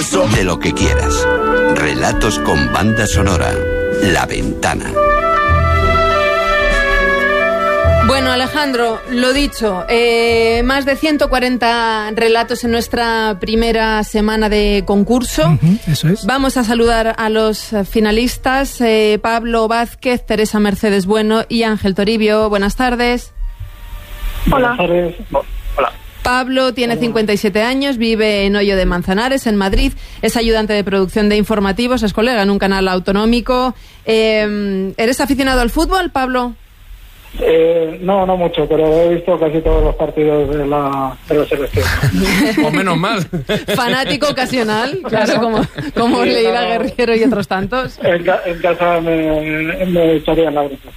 De lo que quieras. Relatos con banda sonora. La Ventana. Bueno, Alejandro, lo dicho, más de 140 relatos en nuestra primera semana de concurso. Eso es. Vamos a saludar a los finalistas, Pablo Vázquez, Teresa Mercedes Bueno y Ángel Toribio. Buenas tardes. Hola. Buenas tardes. Hola. Pablo tiene 57 años, vive en Hoyo de Manzanares, en Madrid, es ayudante de producción de informativos, es colega en un canal autonómico. ¿Eres aficionado al fútbol, Pablo? No mucho, pero he visto casi todos los partidos de la selección. O menos mal. Fanático ocasional, claro, como Sí, Leila Guerriero y otros tantos. En casa me echarían la brisa.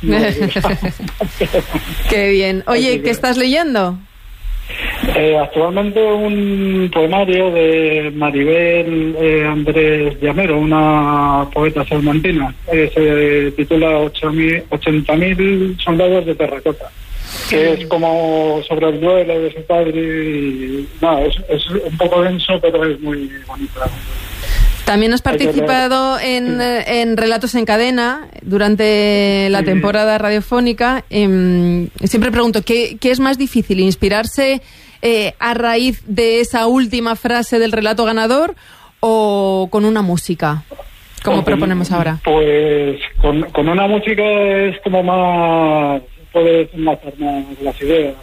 Qué bien. Oye, ¿qué estás leyendo? Actualmente un poemario de Maribel Andrés Llamero, una poeta salmantina. Se titula 80.000 soldados de terracota, que es como sobre el duelo de su padre. Y, es un poco denso, pero es muy bonita. También has participado en Relatos en Cadena durante la temporada radiofónica. Siempre pregunto, ¿qué es más difícil? ¿Inspirarse a raíz de esa última frase del relato ganador o con una música, como proponemos ahora? Pues con una música es como más... puedes enlazar más las ideas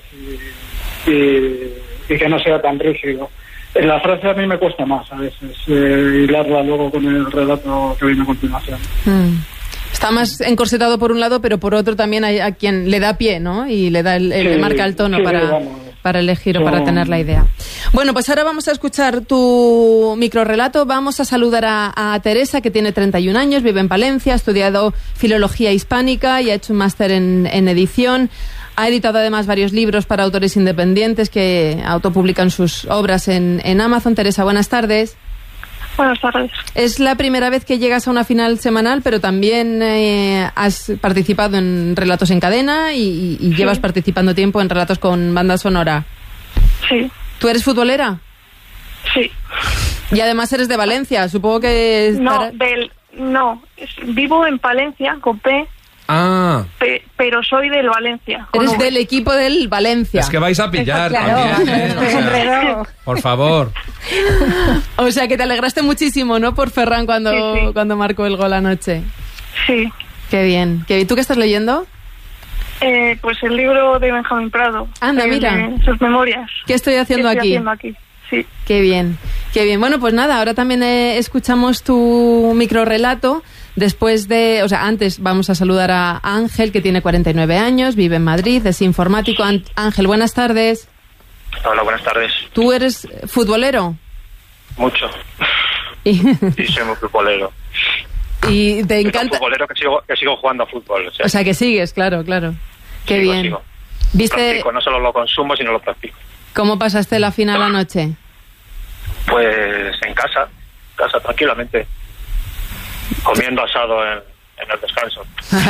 y que no sea tan rígido. La frase a mí me cuesta más a veces hilarla luego con el relato que viene a continuación. Está más encorsetado por un lado, pero por otro también hay a quien le da pie, ¿no? Y le da le marca el tono para elegir o para tener la idea. Bueno, pues ahora vamos a escuchar tu microrrelato. Vamos a saludar a Teresa, que tiene 31 años, vive en Palencia, ha estudiado Filología Hispánica y ha hecho un máster en edición. Ha editado además varios libros para autores independientes que autopublican sus obras en Amazon. Teresa, buenas tardes. Buenas tardes. Es la primera vez que llegas a una final semanal, pero también has participado en Relatos en Cadena y llevas participando tiempo en Relatos con banda sonora. Sí. ¿Tú eres futbolera? Sí. Y además eres de Valencia, supongo que... Vivo en Palencia, con P. Ah. Pero soy del Valencia. Eres del equipo del Valencia. Es que vais a pillar Claro. también, por favor. O sea, que te alegraste muchísimo, ¿no? Por Ferran cuando marcó el gol anoche. Sí. Qué bien. ¿Tú qué estás leyendo? Pues el libro de Benjamín Prado. Anda, mira. Sus memorias. ¿Qué estoy haciendo aquí? Sí. Qué bien. Bueno, pues nada, ahora también escuchamos tu microrrelato. Después de, antes vamos a saludar a Ángel, que tiene 49 años, vive en Madrid, es informático. Ángel, buenas tardes. Hola, buenas tardes. ¿Tú eres futbolero? Mucho. Sí, soy muy futbolero. ¿Y te encanta? Soy futbolero que sigo jugando a fútbol. O sea, que sigues, claro. Qué bien. Sigo. ¿Viste? Practico, no solo lo consumo, sino lo practico. ¿Cómo pasaste la final anoche? Pues en casa tranquilamente. Comiendo asado en el descanso.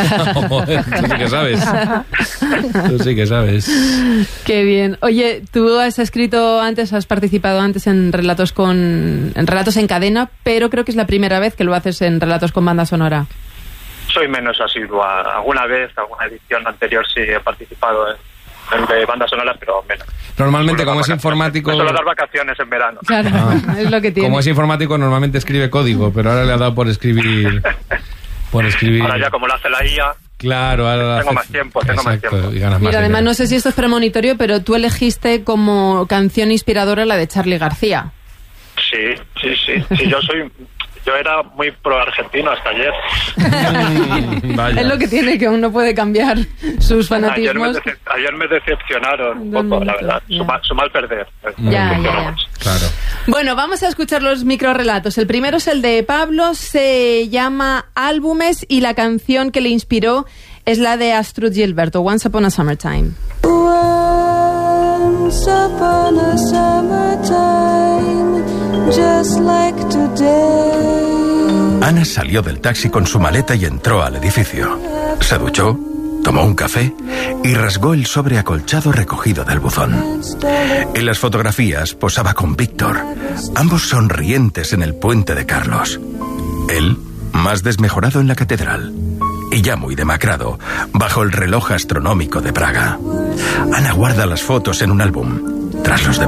Tú sí que sabes. Tú sí que sabes. Qué bien. Oye, tú has participado antes en Relatos en Cadena, pero creo que es la primera vez que lo haces en Relatos con banda sonora. Soy menos asidua. Alguna edición anterior sí he participado en de banda sonora, pero menos. Normalmente, como es informático... Me suelo dar vacaciones en verano. Claro, es lo que tiene. Como es informático, normalmente escribe código, pero ahora le ha dado por escribir... Ahora ya, como lo hace la IA... Claro, ahora tengo más tiempo. Y ganas más. Mira, además, dinero. no sé si esto es premonitorio, pero tú elegiste como canción inspiradora la de Charly García. Sí, yo era muy pro argentino hasta ayer. Vaya. Es lo que tiene, que uno puede cambiar sus fanatismos. Ayer me decepcionaron un poco, la verdad. Su mal perder. Ya. Claro. Bueno, vamos a escuchar los microrrelatos. El primero es el de Pablo, se llama Álbumes y la canción que le inspiró es la de Astrud Gilberto, Once Upon a Summertime. Once upon a summertime, just like today. Ana salió del taxi con su maleta y entró al edificio. Se duchó, tomó un café y rasgó el sobre acolchado recogido del buzón. En las fotografías posaba con Víctor, ambos sonrientes en el puente de Carlos. Él, más desmejorado en la catedral, y ya muy demacrado, bajo el reloj astronómico de Praga. Ana guarda las fotos en un álbum. Tras los debates